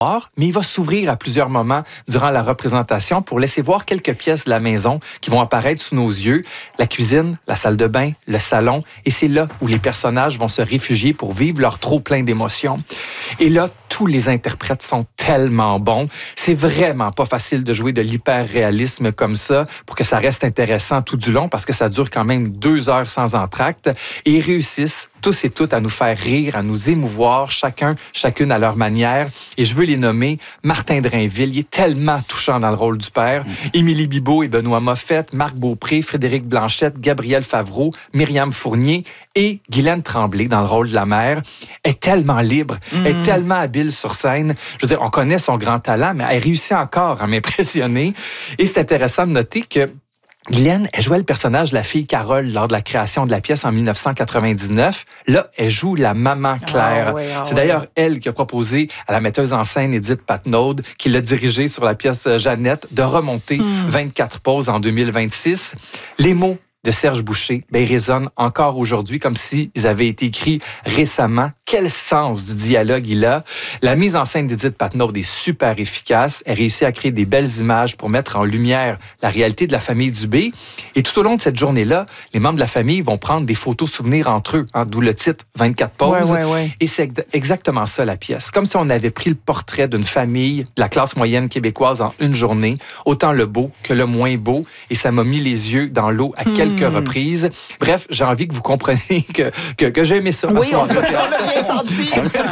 mais il va s'ouvrir à plusieurs moments durant la représentation pour laisser voir quelques pièces de la maison qui vont apparaître sous nos yeux. La cuisine, la salle de bain, le salon. Et c'est là où les personnages vont se réfugier pour vivre leur trop plein d'émotions. Et là, tous les interprètes sont tellement bons. C'est vraiment pas facile de jouer de l'hyper-réalisme comme ça pour que ça reste intéressant tout du long parce que ça dure quand même 2 heures sans entracte. Et ils réussissent tous et toutes à nous faire rire, à nous émouvoir, chacune à leur manière. Et je veux les nommer. Martin Drainville, il est tellement touchant dans le rôle du père. Émilie Bibeau et Benoît Moffett, Marc Beaupré, Frédéric Blanchette, Gabriel Favreau, Myriam Fournier et Guylaine Tremblay dans le rôle de la mère. Elle est tellement libre, elle est tellement habile sur scène. Je veux dire, on connaît son grand talent, mais elle réussit encore à m'impressionner. Et c'est intéressant de noter que Guylaine, elle jouait le personnage de la fille Carole lors de la création de la pièce en 1999. Là, elle joue la maman Claire. C'est d'ailleurs elle qui a proposé à la metteuse en scène Édith Patnaud, qui l'a dirigée sur la pièce Jeannette, de remonter 24 pauses en 2026. Les mots de Serge Boucher, ils résonnent encore aujourd'hui comme s'ils avaient été écrits récemment. Quel sens du dialogue il a. La mise en scène d'Édith Patnaud est super efficace. Elle réussit à créer des belles images pour mettre en lumière la réalité de la famille Dubé. Et tout au long de cette journée-là, les membres de la famille vont prendre des photos souvenirs entre eux, d'où le titre 24 pauses. Et c'est exactement ça la pièce. Comme si on avait pris le portrait d'une famille de la classe moyenne québécoise en une journée, autant le beau que le moins beau. Et ça m'a mis les yeux dans l'eau à quelques reprises. Bref, j'ai envie que vous compreniez que j'ai aimé ça. Oui, on l'a bien senti.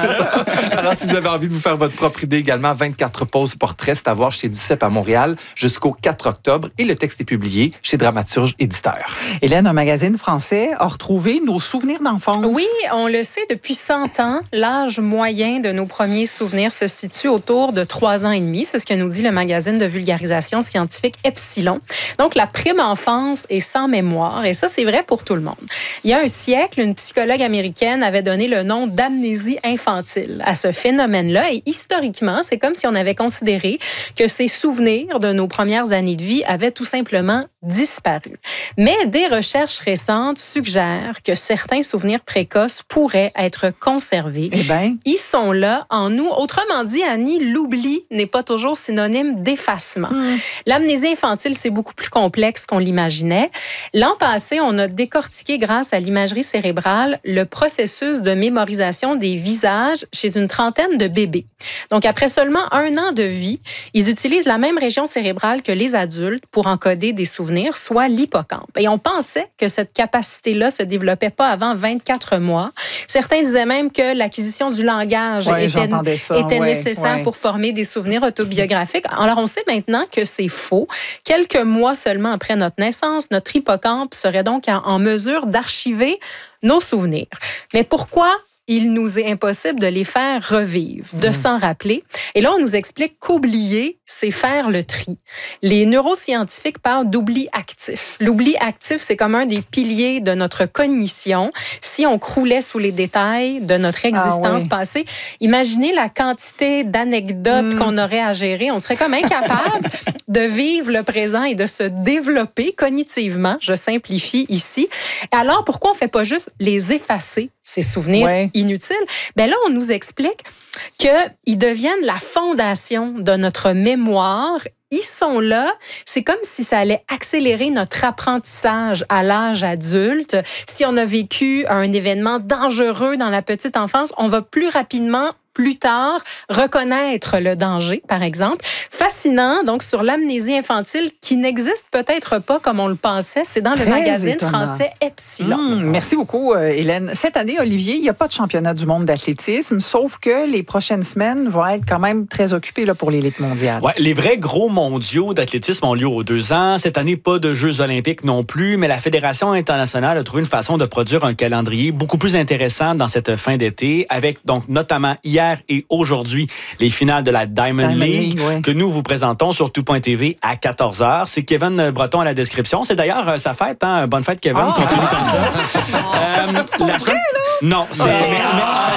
Alors, si vous avez envie de vous faire votre propre idée également, 24 pauses portraits, c'est à voir chez Duceppe à Montréal jusqu'au 4 octobre. Et le texte est publié chez Dramaturge Éditeur. Hélène, un magazine français a retrouvé nos souvenirs d'enfance. Oui, on le sait depuis 100 ans. L'âge moyen de nos premiers souvenirs se situe autour de 3 ans et demi. C'est ce que nous dit le magazine de vulgarisation scientifique Epsilon. Donc, la prime enfance est sans mémoire. Et ça, c'est vrai pour tout le monde. Il y a un siècle, une psychologue américaine avait donné le nom d'amnésie infantile à ce phénomène-là. Et historiquement, c'est comme si on avait considéré que ces souvenirs de nos premières années de vie avaient tout simplement disparu. Mais des recherches récentes suggèrent que certains souvenirs précoces pourraient être conservés. Eh bien, ils sont là en nous. Autrement dit, Annie, l'oubli n'est pas toujours synonyme d'effacement. L'amnésie infantile, c'est beaucoup plus complexe qu'on l'imaginait. L'an passé, on a décortiqué, grâce à l'imagerie cérébrale, le processus de mémorisation des visages chez une trentaine de bébés. Donc, après seulement 1 an de vie, ils utilisent la même région cérébrale que les adultes pour encoder des souvenirs, soit l'hippocampe. Et on pensait que cette capacité-là se développait pas avant 24 mois. Certains disaient même que l'acquisition du langage était nécessaire pour former des souvenirs autobiographiques. Alors, on sait maintenant que c'est faux. Quelques mois seulement après notre naissance, notre hippocampe serait donc en mesure d'archiver nos souvenirs. Mais pourquoi il nous est impossible de les faire revivre, de s'en rappeler? Et là, on nous explique qu'oublier, c'est faire le tri. Les neuroscientifiques parlent d'oubli actif. L'oubli actif, c'est comme un des piliers de notre cognition. Si on croulait sous les détails de notre existence passée, imaginez la quantité d'anecdotes qu'on aurait à gérer. On serait comme incapable de vivre le présent et de se développer cognitivement. Je simplifie ici. Alors, pourquoi on ne fait pas juste les effacer, ces souvenirs inutiles? Ben là, on nous explique qu'ils deviennent la fondation de notre mémoire. Ils sont là. C'est comme si ça allait accélérer notre apprentissage à l'âge adulte. Si on a vécu un événement dangereux dans la petite enfance, on va plus rapidement, plus tard, reconnaître le danger, par exemple. Fascinant, donc, sur l'amnésie infantile qui n'existe peut-être pas comme on le pensait. C'est dans le magazine français Epsilon. Merci beaucoup, Hélène. Cette année, Olivier, il n'y a pas de championnat du monde d'athlétisme, sauf que les prochaines semaines vont être quand même très occupées là, pour l'élite mondiale. Ouais, les vrais gros mondiaux d'athlétisme ont lieu aux 2 ans. Cette année, pas de Jeux olympiques non plus, mais la Fédération internationale a trouvé une façon de produire un calendrier beaucoup plus intéressant dans cette fin d'été, avec donc notamment hier et aujourd'hui les finales de la Diamond League que nous vous présentons sur tout.tv à 14h. C'est Kevin Breton à la description. C'est d'ailleurs sa fête. Hein? Bonne fête, Kevin. Continue comme ça. Pas vrai, là? Non, c'est...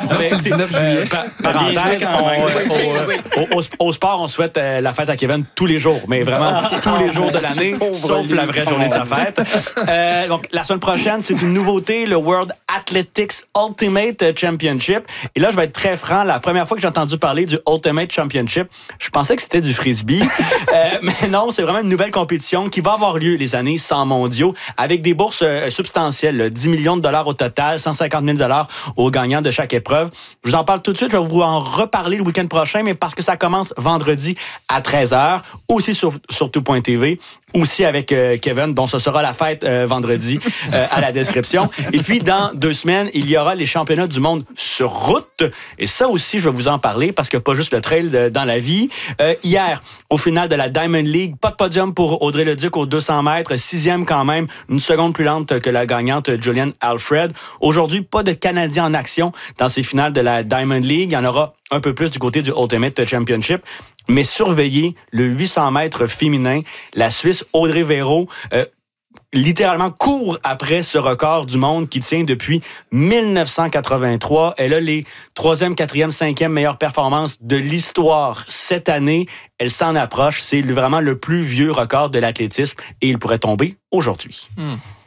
c'est le 19 juillet. Parenthèse, au sport, on souhaite la fête à Kevin tous les jours, mais vraiment tous les jours de l'année, sauf la vraie journée de sa fête. Donc, la semaine prochaine, c'est une nouveauté, le World Athletics Ultimate Championship. Et là, je vais être très franc, la première fois que j'ai entendu parler du Ultimate Championship, je pensais que c'était du frisbee. Mais non, c'est vraiment une nouvelle compétition qui va avoir lieu les années 100 mondiaux avec des bourses substantielles, 10 millions de dollars au total, 150 000 dollars aux gagnants de chaque épreuve. Je vous en parle tout de suite, je vais vous en reparler le week-end prochain, mais parce que ça commence vendredi à 13h, aussi sur tout.tv, aussi avec Kevin, dont ce sera la fête vendredi à la description. Et puis, dans 2 semaines, il y aura les championnats du monde sur route. Et ça aussi, je vais vous en parler parce qu'il n'y a pas juste le trail dans la vie. Hier, au final de la Diamond League, pas de podium pour Audrey Leduc aux 200 mètres, 6e quand même, une seconde plus lente que la gagnante Julian Alfred. Aujourd'hui, pas de Canadiens en action dans ces finales de la Diamond League. Il y en aura un peu plus du côté du Ultimate Championship. Mais surveillez le 800 mètres féminin. La Suisse Audrey Véro littéralement court après ce record du monde qui tient depuis 1983. Elle a les 3e, 4e, 5e meilleures performances de l'histoire cette année. Elle s'en approche. C'est vraiment le plus vieux record de l'athlétisme et il pourrait tomber aujourd'hui.